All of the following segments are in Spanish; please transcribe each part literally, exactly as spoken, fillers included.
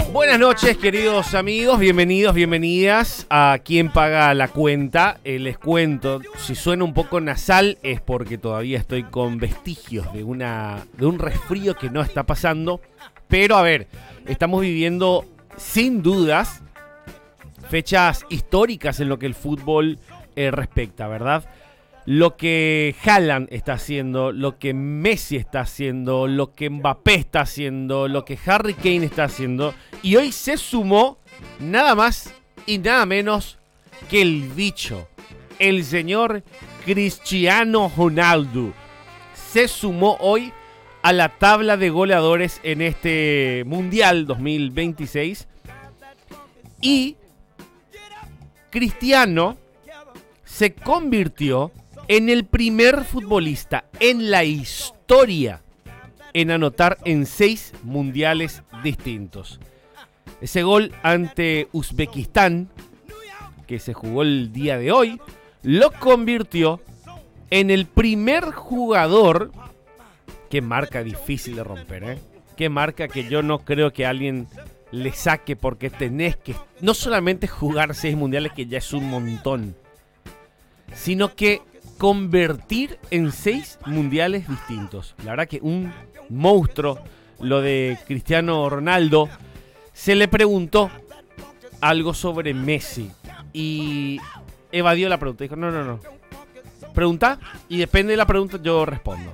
Buenas noches, queridos amigos, bienvenidos, bienvenidas a Quién Paga la Cuenta. Eh, les cuento, si suena un poco nasal es porque todavía estoy con vestigios de, una, de un resfrío que no está pasando. Pero a ver, estamos viviendo sin dudas fechas históricas en lo que el fútbol eh, respecta, ¿verdad? Lo que Haaland está haciendo, lo que Messi está haciendo, lo que Mbappé está haciendo, lo que Harry Kane está haciendo. Y hoy se sumó nada más y nada menos que el bicho, el señor Cristiano Ronaldo. Se sumó hoy a la tabla de goleadores en este Mundial dos mil veintiséis. Y Cristiano se convirtió en el primer futbolista en la historia en anotar en seis mundiales distintos. Ese gol ante Uzbekistán, que se jugó el día de hoy, lo convirtió en el primer jugador, que marca difícil de romper, ¿eh? Que marca que yo no creo que alguien le saque, porque tenés que no solamente jugar seis mundiales, que ya es un montón, sino que convertir en seis mundiales distintos. La verdad que un monstruo lo de Cristiano Ronaldo. Se le preguntó algo sobre Messi y evadió la pregunta. Dijo, no, no, no. Pregunta y depende de la pregunta yo respondo.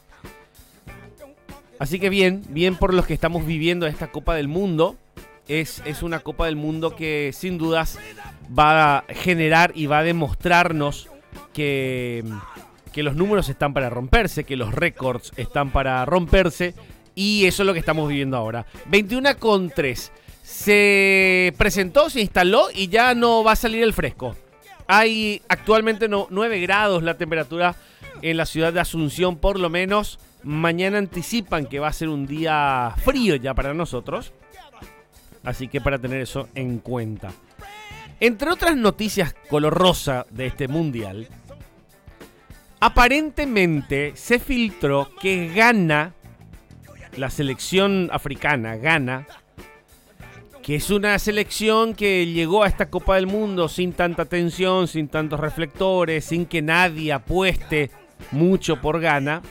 Así que bien, bien por los que estamos viviendo esta Copa del Mundo. Es, es una Copa del Mundo que sin dudas va a generar y va a demostrarnos Que, que los números están para romperse, que los récords están para romperse, y eso es lo que estamos viviendo ahora. veintiuno con tres. Se presentó, se instaló y ya no va a salir el fresco. Hay actualmente no, nueve grados la temperatura en la ciudad de Asunción, por lo menos. Mañana anticipan que va a ser un día frío ya para nosotros. Así que para tener eso en cuenta. Entre otras noticias color rosa de este mundial, aparentemente se filtró que Ghana, la selección africana, Ghana, que es una selección que llegó a esta Copa del Mundo sin tanta atención, sin tantos reflectores, sin que nadie apueste mucho por Ghana,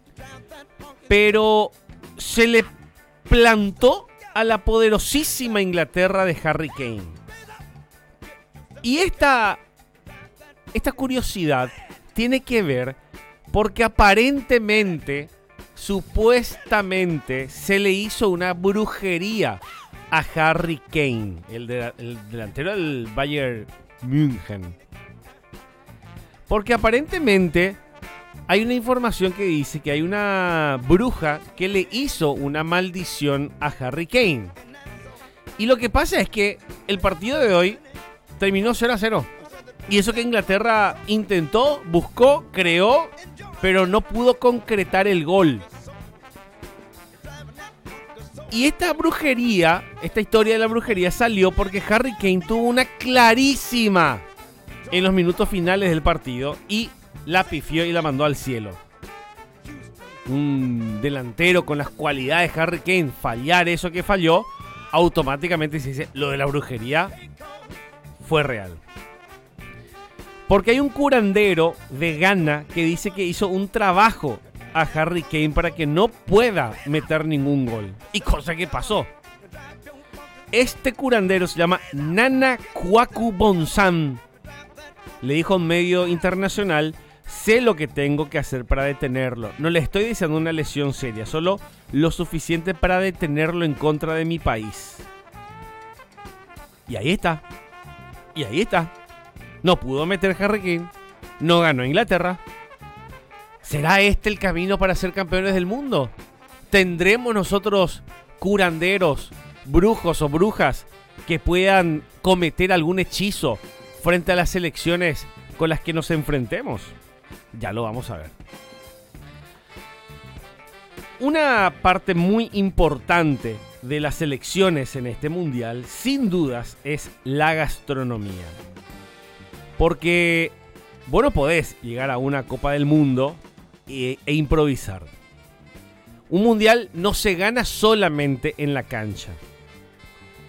pero se le plantó a la poderosísima Inglaterra de Harry Kane. Y esta, esta curiosidad tiene que ver porque aparentemente, supuestamente, se le hizo una brujería a Harry Kane, el, de, el delantero del Bayern München. Porque aparentemente hay una información que dice que hay una bruja que le hizo una maldición a Harry Kane. Y lo que pasa es que el partido de hoy terminó cero a cero. Y eso que Inglaterra intentó, buscó, creó, pero no pudo concretar el gol. Y esta brujería, esta historia de la brujería salió porque Harry Kane tuvo una clarísima en los minutos finales del partido y la pifió y la mandó al cielo. Un delantero con las cualidades de Harry Kane, fallar eso que falló, automáticamente se dice, lo de la brujería fue real. Porque hay un curandero de Ghana que dice que hizo un trabajo a Harry Kane para que no pueda meter ningún gol. Y cosa que pasó. Este curandero se llama Nana Kwaku Bonsam. Le dijo a un medio internacional, sé lo que tengo que hacer para detenerlo. No le estoy diciendo una lesión seria, solo lo suficiente para detenerlo en contra de mi país. Y ahí está. Y ahí está. No pudo meter Harry Kane. No ganó Inglaterra. ¿Será este el camino para ser campeones del mundo? ¿Tendremos nosotros curanderos, brujos o brujas que puedan cometer algún hechizo frente a las selecciones con las que nos enfrentemos? Ya lo vamos a ver. Una parte muy importante de las selecciones en este mundial, sin dudas, es la gastronomía. Porque vos no podés llegar a una Copa del Mundo e, e improvisar. Un mundial no se gana solamente en la cancha.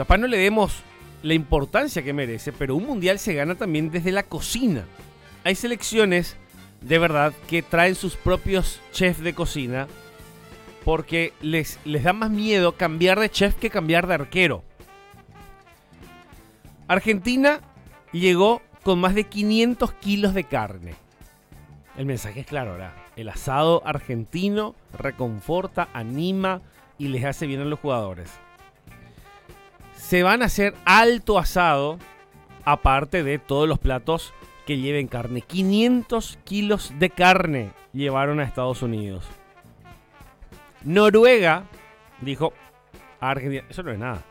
capaz no le demos la importancia que merece, pero un mundial se gana también desde la cocina. Hay selecciones de verdad que traen sus propios chefs de cocina porque les, les da más miedo cambiar de chef que cambiar de arquero. Argentina llegó con más de quinientos kilos de carne. El mensaje es claro, ¿verdad? El asado argentino reconforta, anima y les hace bien a los jugadores. Se van a hacer alto asado, aparte de todos los platos que lleven carne. quinientos kilos de carne llevaron a Estados Unidos. Noruega dijo a Argentina, eso no es nada.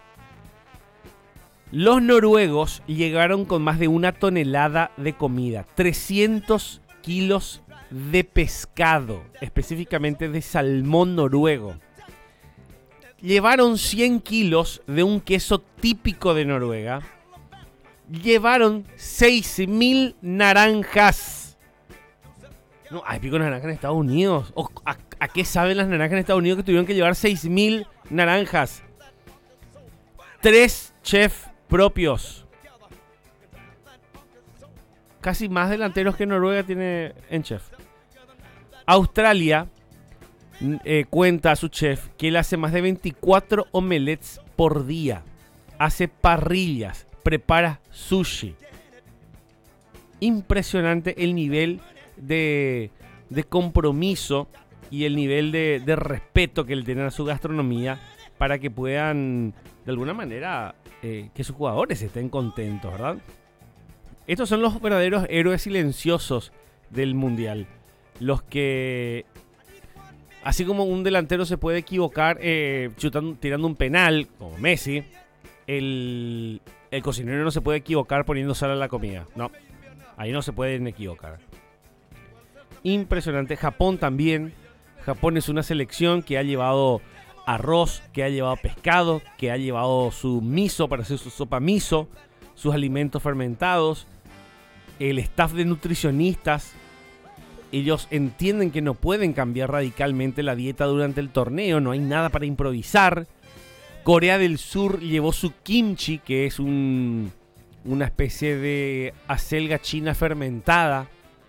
Los noruegos llegaron con más de una tonelada de comida, trescientos kilos de pescado, específicamente de salmón noruego. Llevaron cien kilos de un queso típico de Noruega. Llevaron seis mil naranjas. No, hay pico de naranja en Estados Unidos. ¿O a, ¿A qué saben las naranjas en Estados Unidos que tuvieron que llevar seis mil naranjas? Tres chefs propios. Casi más delanteros que Noruega tiene en chef. Australia eh, cuenta a su chef que él hace más de veinticuatro omelets por día. Hace parrillas, prepara sushi. Impresionante el nivel de, de compromiso y el nivel de, de respeto que le tienen a su gastronomía para que puedan, de alguna manera, eh, que sus jugadores estén contentos, ¿verdad? Estos son los verdaderos héroes silenciosos del Mundial. Los que, así como un delantero se puede equivocar eh, chutando, tirando un penal, como Messi, el, el cocinero no se puede equivocar poniendo sal a la comida. No, ahí no se pueden equivocar. Impresionante. Japón también. Japón es una selección que ha llevado arroz, que ha llevado pescado, que ha llevado su miso para hacer su sopa miso, sus alimentos fermentados. El staff de nutricionistas, ellos entienden que no pueden cambiar radicalmente la dieta durante el torneo, no hay nada para improvisar. Corea del Sur llevó su kimchi, que es un, una especie de acelga china fermentada,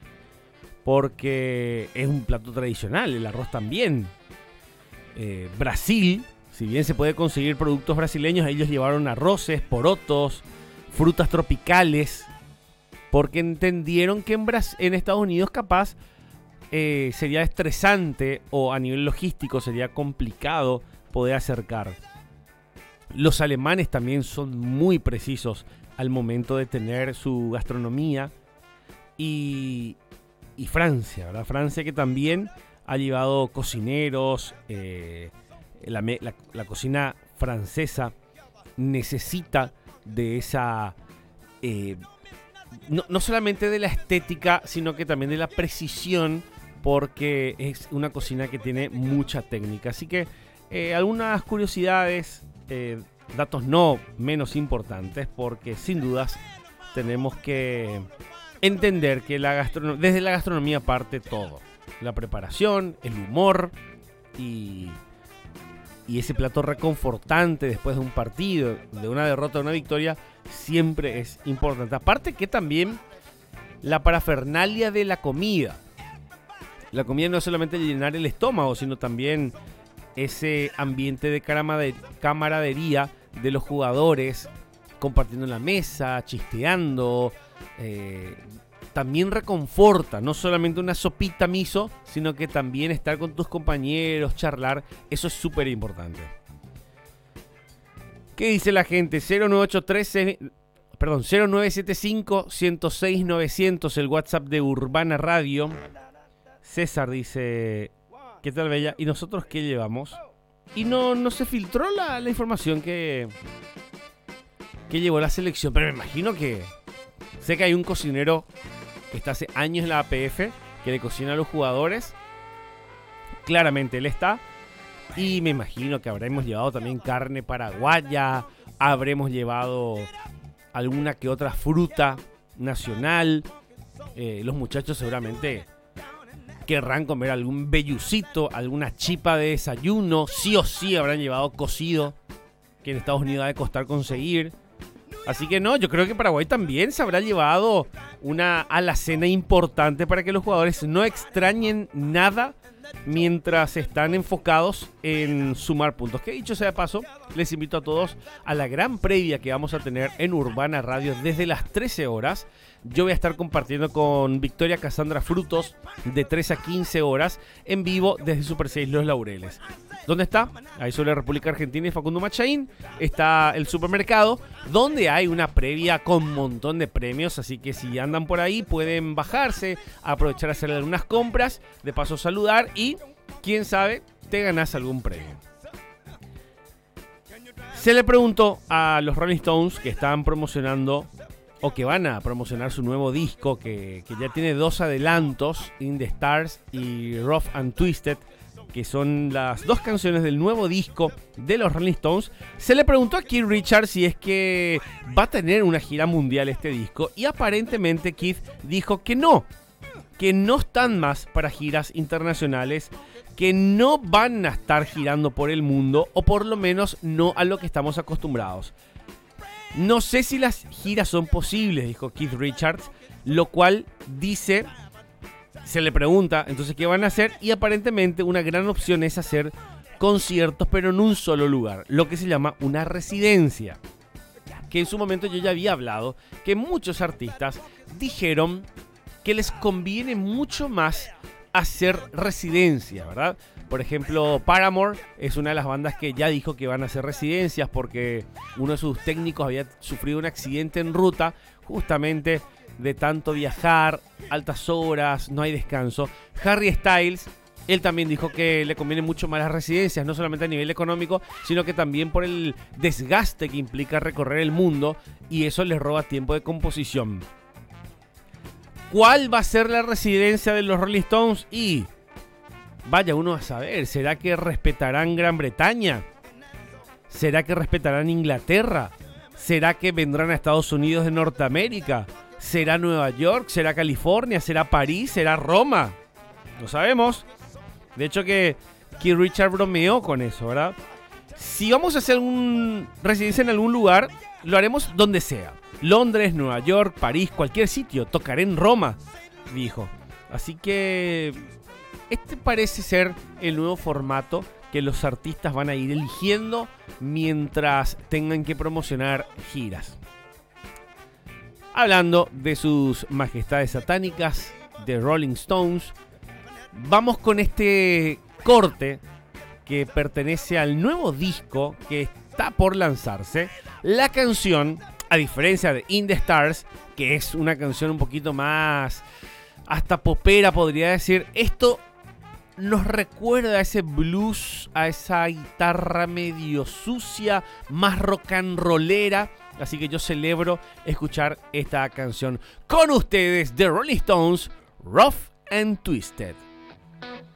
porque es un plato tradicional, el arroz también. Eh, Brasil, si bien se puede conseguir productos brasileños, ellos llevaron arroces, porotos, frutas tropicales, porque entendieron que en, Bras- en Estados Unidos capaz eh, sería estresante o a nivel logístico sería complicado poder acercar. Los alemanes también son muy precisos al momento de tener su gastronomía. Y, y Francia, ¿verdad? Francia que también ha llevado cocineros. Eh, la, la, la cocina francesa necesita de esa... Eh, no, no solamente de la estética, sino que también de la precisión, porque es una cocina que tiene mucha técnica. Así que eh, algunas curiosidades, eh, datos no menos importantes, porque sin dudas tenemos que entender que la gastronom- desde la gastronomía parte todo. La preparación, el humor y, y ese plato reconfortante después de un partido, de una derrota o una victoria, siempre es importante. Aparte que también la parafernalia de la comida. La comida no es solamente llenar el estómago, sino también ese ambiente de camaradería de los jugadores, compartiendo la mesa, chisteando. Eh, también reconforta, no solamente una sopita miso, sino que también estar con tus compañeros, charlar. Eso es súper importante. ¿Qué dice la gente? cero nueve ocho tres, perdón, cero nueve siete cinco, uno cero seis, novecientos, el WhatsApp de Urbana Radio. César dice, ¿qué tal, Bella? ¿Y nosotros qué llevamos? Y no, no se filtró la, la información que, que llevó la selección, pero me imagino que... Sé que hay un cocinero que está hace años en la A P F, que le cocina a los jugadores. Claramente él está. Y me imagino que habremos llevado también carne paraguaya, habremos llevado alguna que otra fruta nacional. Eh, los muchachos seguramente querrán comer algún vellucito, alguna chipa de desayuno. Sí o sí habrán llevado cocido. que en Estados Unidos ha de costar conseguir. Así que no, yo creo que Paraguay también se habrá llevado una alacena importante para que los jugadores no extrañen nada mientras están enfocados en sumar puntos. Que dicho sea de paso, les invito a todos a la gran previa que vamos a tener en Urbana Radio desde las trece horas. Yo voy a estar compartiendo con Victoria Cassandra Frutos de trece a quince horas en vivo desde Super seis Los Laureles. ¿Dónde está? Ahí sobre la República Argentina y Facundo Machaín. Está el supermercado, donde hay una previa con un montón de premios. Así que si andan por ahí, pueden bajarse, aprovechar a hacer algunas compras, de paso saludar y, quién sabe, te ganás algún premio. Se le preguntó a los Rolling Stones, que estaban promocionando, o que van a promocionar su nuevo disco, que, que ya tiene dos adelantos, In the Stars y Rough and Twisted, que son las dos canciones del nuevo disco de los Rolling Stones. Se le preguntó a Keith Richards si es que va a tener una gira mundial este disco, y aparentemente Keith dijo que no, que no están más para giras internacionales, que no van a estar girando por el mundo, o por lo menos no a lo que estamos acostumbrados. No sé si las giras son posibles, dijo Keith Richards, lo cual dice... Se le pregunta entonces qué van a hacer, y aparentemente una gran opción es hacer conciertos pero en un solo lugar, lo que se llama una residencia. Que en su momento yo ya había hablado que muchos artistas dijeron que les conviene mucho más hacer residencia, ¿verdad? Por ejemplo, Paramore es una de las bandas que ya dijo que van a hacer residencias porque uno de sus técnicos había sufrido un accidente en ruta, justamente de tanto viajar, altas horas, no hay descanso. Harry Styles, él también dijo que le conviene mucho más las residencias, no solamente a nivel económico, sino que también por el desgaste que implica recorrer el mundo, y eso les roba tiempo de composición. ¿Cuál va a ser la residencia de los Rolling Stones? Y vaya uno a saber, ¿será que respetarán Gran Bretaña? ¿Será que respetarán Inglaterra? ¿Será que vendrán a Estados Unidos de Norteamérica? ¿Será Nueva York? ¿Será California? ¿Será París? ¿Será Roma? No sabemos. De hecho que Keith Richards bromeó con eso, ¿verdad? Si vamos a hacer una residencia en algún lugar, lo haremos donde sea. Londres, Nueva York, París, cualquier sitio. Tocaré en Roma, dijo. Así que este parece ser el nuevo formato que los artistas van a ir eligiendo mientras tengan que promocionar giras. Hablando de sus majestades satánicas, de Rolling Stones, vamos con este corte que pertenece al nuevo disco que está por lanzarse. La canción, a diferencia de In the Stars, que es una canción un poquito más hasta popera, podría decir, esto nos recuerda a ese blues, a esa guitarra medio sucia, más rock and rollera. Así que yo celebro escuchar esta canción con ustedes, The Rolling Stones, Rough and Twisted.